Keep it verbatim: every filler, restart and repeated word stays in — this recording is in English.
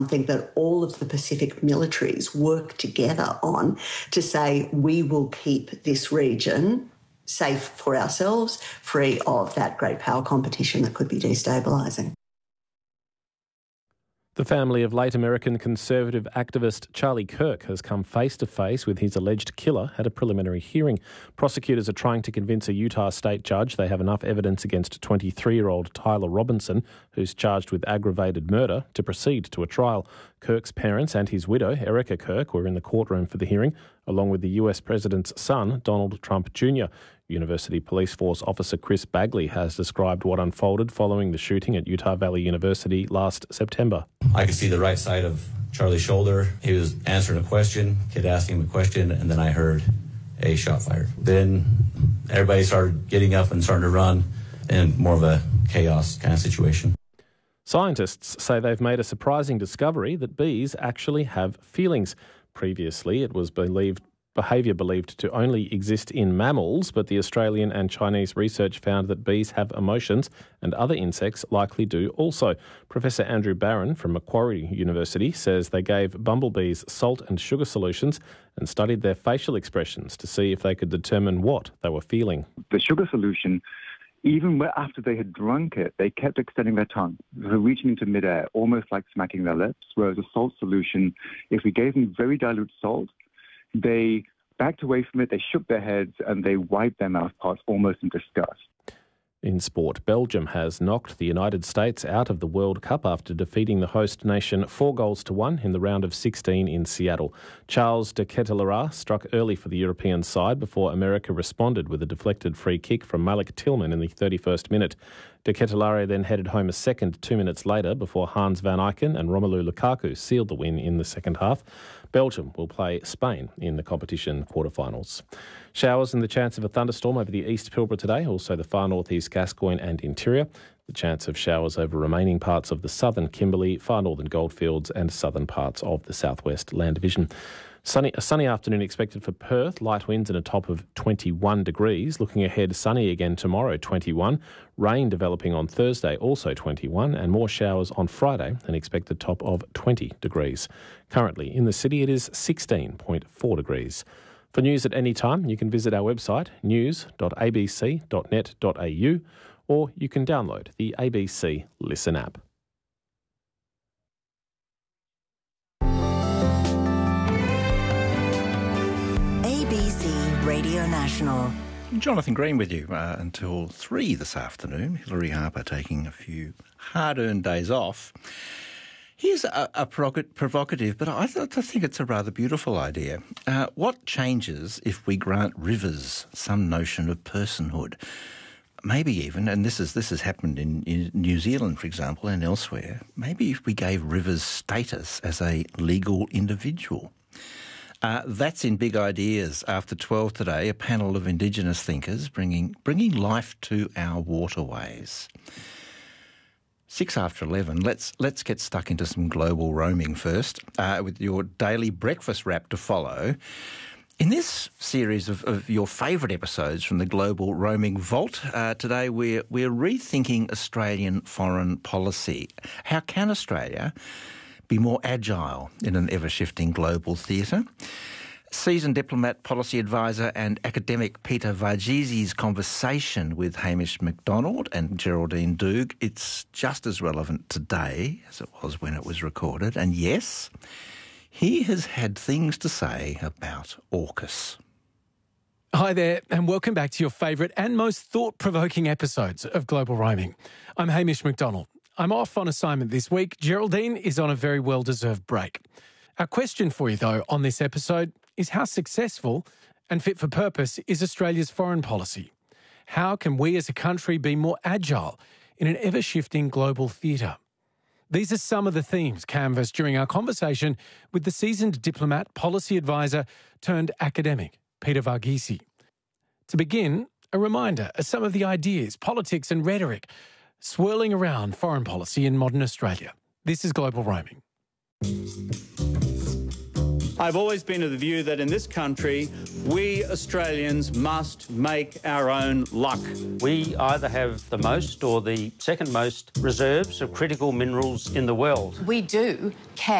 Something that all of the Pacific militaries work together on to say we will keep this region safe for ourselves, free of that great power competition that could be destabilising. The family of late American conservative activist Charlie Kirk has come face-to-face with his alleged killer at a preliminary hearing. Prosecutors are trying to convince a Utah state judge they have enough evidence against twenty-three-year-old Tyler Robinson, who's charged with aggravated murder, to proceed to a trial. Kirk's parents and his widow, Erica Kirk, were in the courtroom for the hearing, along with the U S president's son, Donald Trump Junior University Police Force Officer Chris Bagley has described what unfolded following the shooting at Utah Valley University last September. I could see the right side of Charlie's shoulder. He was answering a question, kid asking him a question, and then I heard a shot fired. Then everybody started getting up and starting to run, and more of a chaos kind of situation. Scientists say they've made a surprising discovery that bees actually have feelings. Previously, it was believed behaviour believed to only exist in mammals, but the Australian and Chinese research found that bees have emotions and other insects likely do also. Professor Andrew Barron from Macquarie University says they gave bumblebees salt and sugar solutions and studied their facial expressions to see if they could determine what they were feeling. The sugar solution, even after they had drunk it, they kept extending their tongue, so reaching into midair, almost like smacking their lips, whereas a salt solution, if we gave them very dilute salt, they backed away from it, they shook their heads, and they wiped their mouth parts almost in disgust. In sport, Belgium has knocked the United States out of the World Cup after defeating the host nation four goals to one in the round of sixteen in Seattle. Charles de Ketelaere struck early for the European side before America responded with a deflected free kick from Malik Tillman in the thirty-first minute. De Ketelaere then headed home a second two minutes later before Hans van Eycken and Romelu Lukaku sealed the win in the second half. Belgium will play Spain in the competition quarterfinals. Showers and the chance of a thunderstorm over the East Pilbara today, also the far northeast Gascoyne and interior. The chance of showers over remaining parts of the southern Kimberley, far northern Goldfields and southern parts of the southwest Land Division. Sunny, a sunny afternoon expected for Perth, light winds and a top of twenty-one degrees. Looking ahead, sunny again tomorrow, twenty-one. Rain developing on Thursday, also twenty-one, and more showers on Friday, an expected top of twenty degrees. Currently in the city it is sixteen point four degrees. For news at any time, you can visit our website, news dot a b c dot net dot a u, or you can download the A B C Listen app. A B C Radio National. Jonathan Green with you uh, until three this afternoon. Hilary Harper taking a few hard-earned days off. Here's a, a provocative, but I, th- I think it's a rather beautiful idea. Uh, what changes if we grant rivers some notion of personhood? Maybe even, and this is this has happened in, in New Zealand, for example, and elsewhere, maybe if we gave rivers status as a legal individual. Uh, that's in Big Ideas. After twelve today, a panel of Indigenous thinkers bringing bringing life to our waterways. Six after eleven. Let's let's get stuck into some global roaming first, uh, with your daily breakfast wrap to follow. In this series of, of your favourite episodes from the Global Roaming Vault, uh, today we're we're rethinking Australian foreign policy. How can Australia be more agile in an ever-shifting global theatre? Seasoned diplomat, policy advisor and academic Peter Varghese conversation with Hamish McDonald and Geraldine Doog, it's just as relevant today as it was when it was recorded. And yes, he has had things to say about AUKUS. Hi there, and welcome back to your favourite and most thought-provoking episodes of Global Roaming. I'm Hamish McDonald. I'm off on assignment this week. Geraldine is on a very well-deserved break. Our question for you, though, on this episode is how successful and fit for purpose is Australia's foreign policy? How can we as a country be more agile in an ever-shifting global theatre? These are some of the themes canvassed during our conversation with the seasoned diplomat, policy advisor turned academic, Peter Varghese. To begin, a reminder of some of the ideas, politics and rhetoric swirling around foreign policy in modern Australia. This is Global Roaming. I've always been of the view that in this country, we Australians must make our own luck. We either have the most or the second most reserves of critical minerals in the world. We do care.